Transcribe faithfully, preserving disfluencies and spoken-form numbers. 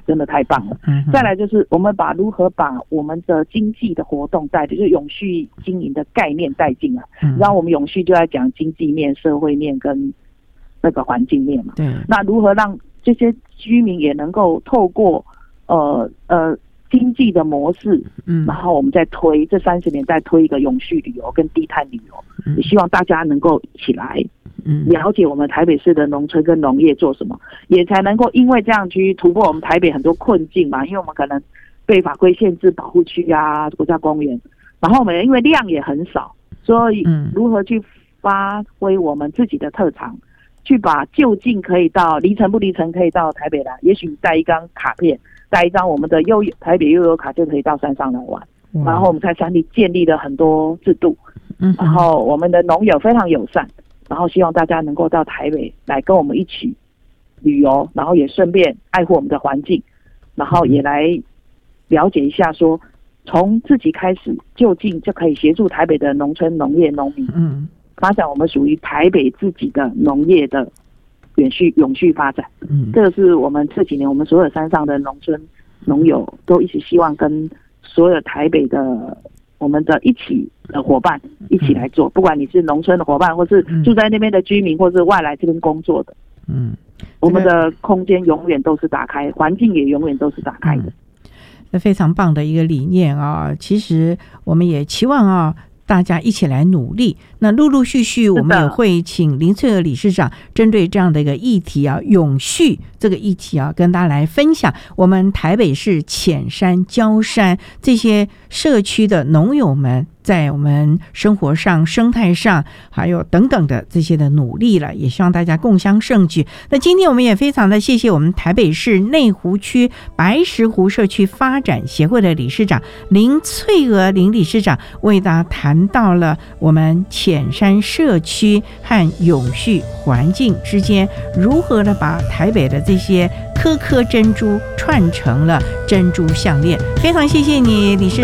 真的太棒了。嗯、再来就是我们把如何把我们的经济的活动带，就是永续经营的概念带进来。嗯、然后我们永续就在讲经济面、社会面跟那个环境面嘛。对。那如何让这些居民也能够透过呃呃经济的模式，嗯，然后我们再推这三十年再推一个永续旅游跟低碳旅游，嗯、也希望大家能够一起来。嗯，了解我们台北市的农村跟农业做什么，也才能够因为这样去突破我们台北很多困境嘛。因为我们可能被法规限制保护区啊、国家公园，然后我们因为量也很少，所以如何去发挥我们自己的特长，去把就近可以到离城不离城可以到台北来，也许带一张卡片，带一张我们的悠台北悠游卡就可以到山上来玩。然后我们在山地建立了很多制度，然后我们的农友非常友善。然后希望大家能够到台北来跟我们一起旅游，然后也顺便爱护我们的环境，然后也来了解一下说，从自己开始就近就可以协助台北的农村农业农民，嗯，发展我们属于台北自己的农业的永续永续发展。嗯，这个是我们这几年我们所有山上的农村农友都一直希望跟所有台北的我们的一起的伙伴一起来做，不管你是农村的伙伴，或是住在那边的居民，或是外来这边工作的，嗯，我们的空间永远都是打开，环境也永远都是打开的。 这非常棒的一个理念啊！其实我们也期望啊，大家一起来努力。那陆陆续续我们也会请林翠娥理事长针对这样的一个议题啊，永续这个议题啊，跟大家来分享我们台北市浅山、郊山这些社区的农友们在我们生活上、生态上还有等等的这些的努力了，也希望大家共襄盛举。那今天我们也非常的谢谢我们台北市内湖区白石湖社区发展协会的理事长林翠娥林理事长，为大家谈到了我们浅山社区和永续环境之间如何的把台北的这些颗颗珍珠串成了珍珠项链。非常谢谢你理事